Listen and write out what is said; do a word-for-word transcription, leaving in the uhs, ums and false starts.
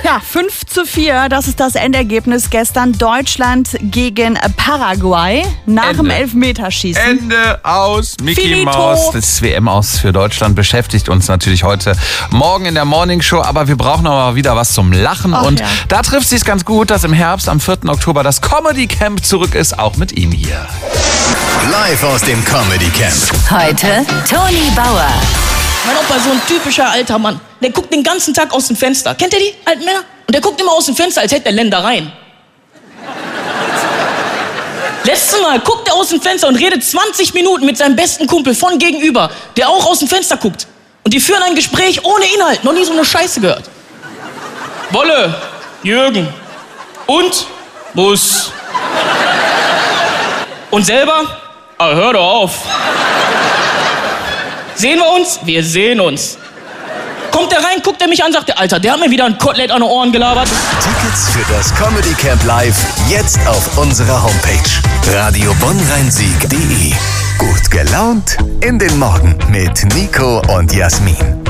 Ja, fünf zu vier, das ist das Endergebnis gestern. Deutschland gegen Paraguay nach Ende. dem Elfmeterschießen. Ende aus. Mickey Finito. Maus. Das W M aus für Deutschland beschäftigt uns natürlich heute Morgen in der Morningshow. Aber wir brauchen auch mal wieder was zum Lachen. Ach, Und ja. da trifft sich ganz gut, dass im Herbst am vierten Oktober das Comedy Camp zurück ist. Auch mit ihm hier. Live aus dem Comedy Camp. Heute Toni Bauer. Mein Opa ist so ein typischer alter Mann. Der guckt den ganzen Tag aus dem Fenster. Kennt ihr die alten Männer? Und der guckt immer aus dem Fenster, als hätte er Ländereien. Letztes Mal guckt er aus dem Fenster und redet zwanzig Minuten mit seinem besten Kumpel von gegenüber, der auch aus dem Fenster guckt. Und die führen ein Gespräch ohne Inhalt. Noch nie so eine Scheiße gehört. Wolle, Jürgen und Bus. Und selber? Ah, hör doch auf. Sehen wir uns? Wir sehen uns. Kommt er rein, guckt er mich an, sagt der Alter, der hat mir wieder ein Kotelett an den Ohren gelabert. Tickets für das Comedy Camp Live jetzt auf unserer Homepage radio bonn rhein sieg punkt de. Gut gelaunt in den Morgen mit Nico und Jasmin.